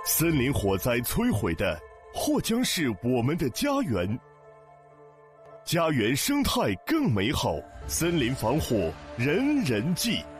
森林火灾摧毁的或将是我们的家园。家园生态更美好，森林防火人人记。